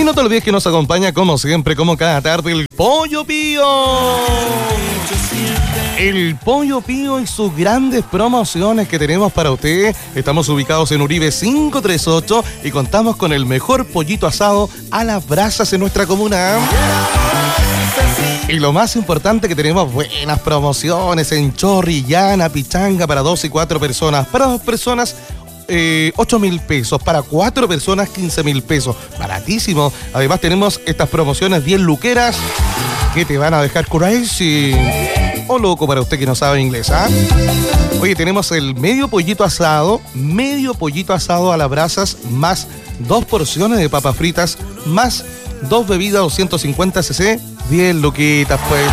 no te olvides que nos acompaña como siempre, como cada tarde, el Pollo Pío. El Pollo Pío y sus grandes promociones que tenemos para usted. Estamos ubicados en Uribe 538 y contamos con el mejor pollito asado a las brasas en nuestra comuna. Y lo más importante, que tenemos buenas promociones en chorrillana, pichanga para 2 y 4 personas. Para 2 personas, 8.000 pesos. Para 4 personas, 15.000 pesos. Baratísimo. Además tenemos estas promociones 10 luqueras que te van a dejar crazy o loco para usted que no sabe inglés, ¿ah? Oye, tenemos el medio pollito asado a las brasas, más 2 porciones de papas fritas, más 2 bebidas 250 cc, 10 luquitas, pues.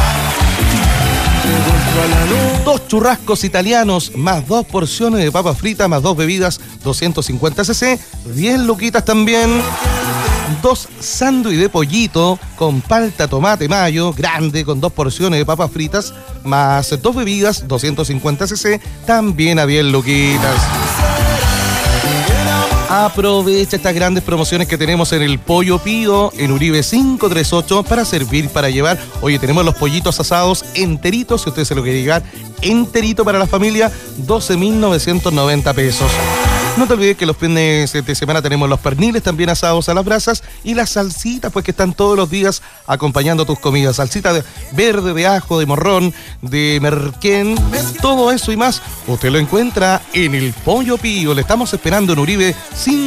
2 churrascos italianos, más 2 porciones de papas fritas, más 2 bebidas 250 cc, 10 luquitas también. 2 sándwiches de pollito con palta, tomate, mayo, grande, con 2 porciones de papas fritas, más 2 bebidas 250 cc, también a 10 luquitas. Aprovecha estas grandes promociones que tenemos en el Pollo Pío, en Uribe 538, para servir, para llevar. Oye, tenemos los pollitos asados enteritos, si usted se lo quiere llevar enterito para la familia, 12.990 pesos. No te olvides que los fines de semana tenemos los perniles también asados a las brasas y las salsitas, pues, que están todos los días acompañando tus comidas. Salsita de verde, de ajo, de morrón, de merquén, todo eso y más. Usted lo encuentra en el Pollo Pío. Le estamos esperando en Uribe 538.